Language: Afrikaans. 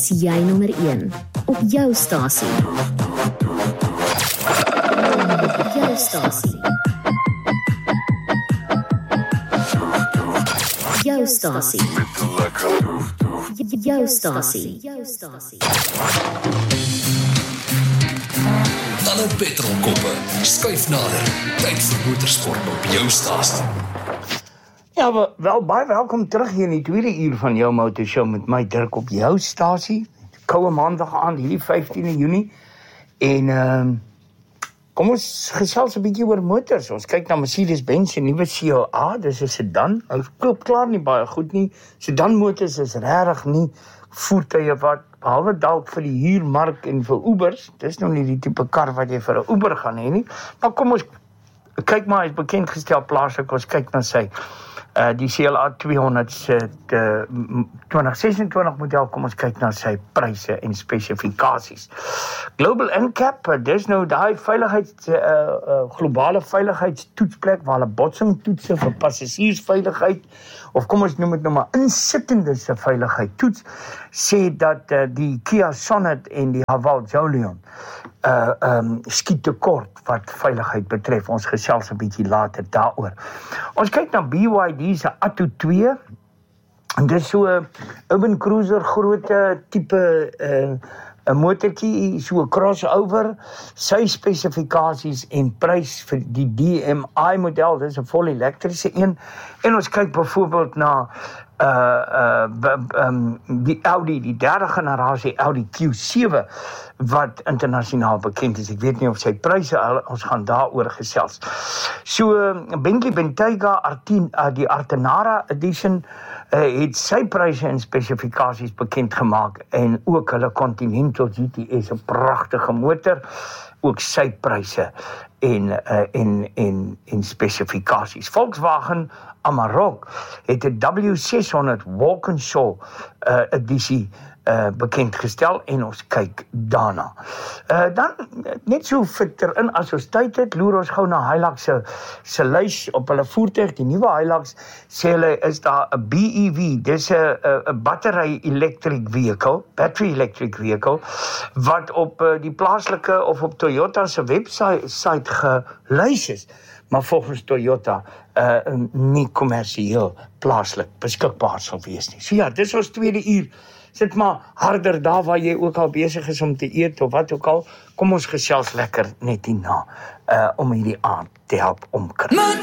is jy nommer 1 op jou stasie. Jou stasie. Jou stasie. Jou stasie. Jou stasie. Alle petrolkoppe, skuif nader. Tyd vir motorsport op jou stasie. Ja, wel, baie welkom terug hier in die tweede uur van jou motorshow met my Dirk op jou stasie. Koue maandag aan, hierdie 15 Junie. En kom ons gesels 'n bietjie oor motors. Ons kyk na Mercedes-Benz se nuwe CLA, dis 'n sedan. Hy koop klaar nie baie goed nie. Sedan motors is regtig nie voertuie wat behalwe dalk vir die huurmark en vir Ubers, dis nou nie die tipe kar wat jy vir 'n Uber gaan hê nie. Maar kom ons kyk maar, hy is bekend gestel plaaslik. Ons kyk na sy die CLA 200 se 2026 model. Kom ons kyk na sy pryse en spesifikasies. Global NCAP, dis nou daai globale veiligheidstoetsplek waar hulle botsing toetse vir passasiersveiligheid, of kom ons noem dit nou maar insittende se veiligheid toets, sê dat die Kia Sonet en die Haval Jolion skiet tekort wat veiligheid betref. Ons gesels 'n bietjie later daaroor. Ons kyk na BYD se Atto 2. En dis so 'n urban cruiser groot tipe 'n motortjie, so 'n crossover. Sy spesifikasies en prys vir die DMI model, dis 'n vol elektriese een. En ons kyk byvoorbeeld na die Audi, die derde generasie Audi Q7 wat internasionaal bekend is. Ek weet nie of sy pryse, ons gaan daaroor gesels. So Bentley Bentayga die Artenara Edition het sy pryse en spesifikasies bekend gemaak en ook hulle Continental GTS, 'n pragtige motor, ook sy pryse en spesifikasies. Volkswagen Amarok het 'n W600 Walkinshaw edisie bekend gestel en ons kyk daarna. Dan net so fitter in as ons tyd het, loer ons gou na Hilux se lys op hulle voertuig. Die nuwe Hilux sê hulle is daar 'n BEV, dis 'n battery electric electric vehicle wat op die plaaslike of op Toyota se website gelys is, maar volgens Toyota nie kommersieel plaaslik beskikbaar sal wees nie. So ja, dis ons tweede uur. Sit maar harder daar waar jy ook al besig is om te eet of wat ook al. Kom ons gesels lekker net hierna om hierdie aand te help omkry.